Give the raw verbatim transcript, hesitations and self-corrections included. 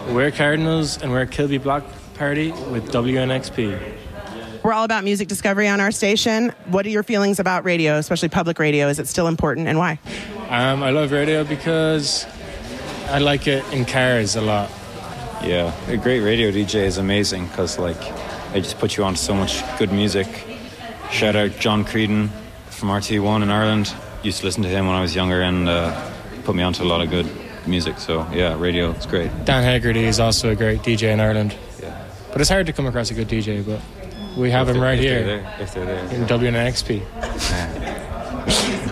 We're Cardinals and we're Kilby Block Party with W N X P. We're all about music discovery on our station. What are your feelings about radio, especially public radio? Is it still important, and why? Um, I love radio because I like it in cars a lot. Yeah, a great radio D J is amazing because, like, they just put you on so much good music. Shout out John Creedon from R T one in Ireland. Used to listen to him when I was younger and uh, put me onto a lot of good music. So, yeah, radio, it's great. Dan Hegarty is also a great D J in Ireland. Yeah. But it's hard to come across a good D J, but we have if him right if here they're there, if they're there. in W N X P. Yeah.